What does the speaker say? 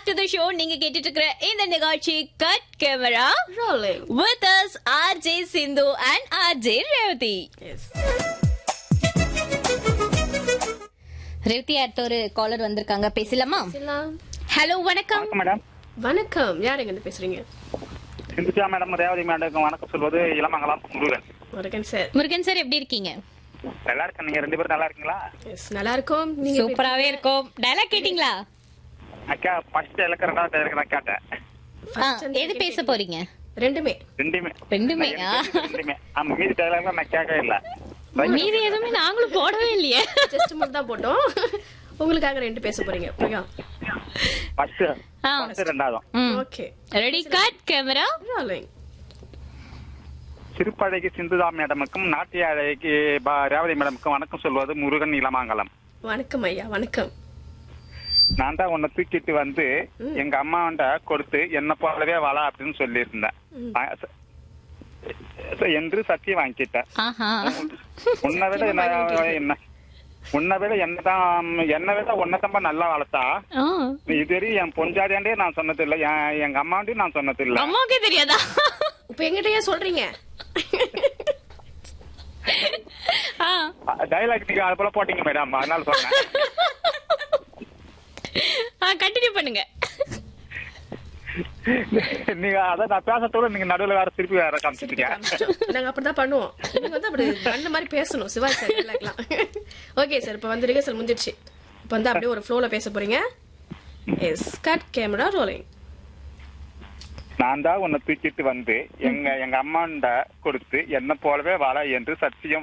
To the show. நீங்க கேட்டுட்டு இருக்கிற இந்த நிகழ்ச்சி cut camera Rolling. with us RJ Sindhu and RJ Revati. Yes. Revathi அடுத்த ஒரு காலர் வந்திருக்காங்க, பேசலாமா? பேசலாம். ஹலோ, வணக்கம். மேடம், வணக்கம். யார் எங்க இருந்து பேசுறீங்க? சிந்துஜா மேடம், ரேவதி மேடம் வணக்கம் சொல்வது இளமங்கலம் முருகன். வணக்கம் சார். முருகன் சார், எப்படி இருக்கீங்க? நல்லா இருக்கேன். நீங்க ரெண்டு பேரும் நல்லா இருக்கீங்களா? எஸ், நல்லா இருக்கோம். நீங்க சூப்பராவே இருக்கும். டயலாக் கேட்டிங்களா? அக்கா ஃபர்ஸ்ட் இலக்க ரெண்டாவது இலக்க நான் கேட்டேன். first and எது second பேச போறீங்க? ரெண்டுமே. ரெண்டுமே ரெண்டுமே. ரெண்டுமே. ஆமா, மீதி டயலாக்லாம் நான் கேட்கவே இல்ல. மீதி எதுவுமே நாங்களும் போடவே இல்லையே. ஜஸ்ட் மட்டும் தான் போட்டோம். உங்களுக்காக ரெண்டு பேச போறீங்க. புரியுதா? ஃபர்ஸ்ட் ரெண்டாவது. Okay. Ready, cut camera Rolling. சிறுபழகி சிந்துதா மேடமுக்கும் நாட்டிய அழகி ரேவதி மேடமுக்கும் வணக்கம் சொல்வது முருகன் இளமங்கலம். வணக்கம் ஐயா. வணக்கம். நான் தான் உன்னை தூக்கிட்டு வந்து எங்க அம்மாண்ட கொடுத்து என்ன போலவே வாழா அப்படின்னு சொல்லியிருந்தேன் என்று சத்தியம் வாங்கிட்டேன். ஆஹா. உன்னை விட என்னை விட உன்னதம்பா நல்லா வளர்த்தா ஆ. இதுவரையும் என் பொஞ்சாதியாண்டே நான் சொன்னது இல்ல, எங்க அம்மாண்டையும் நான் சொன்னது இல்ல. அம்மாவுக்கே தெரியாதா? இப்ப எங்கிட்ட ஏன் சொல்றீங்க? டைலாக் நீங்க அது போல போட்டீங்க மேடம், அதனால சொன்னேன். கண்டினியூ பண்ணுங்க. நீங்க அதான் நான் பேசத்தோட நீங்க நடுவுல வேற திருப்பி வேற காமிச்சிட்டீங்க. நாங்க அப்படிதான் பண்ணுவோம். நீங்க வந்து அப்படி அந்த மாதிரி பேசணும். சிவாஜி சார் கேட்கலாம். ஓகே சார், இப்ப வந்து ரிஹர்சல் முடிஞ்சிடுச்சு. இப்ப வந்து அப்படியே ஒரு ஃப்ளோல பேச போறீங்க. S, cut camera rolling. நான் தான் உன்னை தூக்கிட்டு வந்து எங்க அம்மாண்ட கொடுத்து என்ன போலவே வாழ என்று சத்தியம்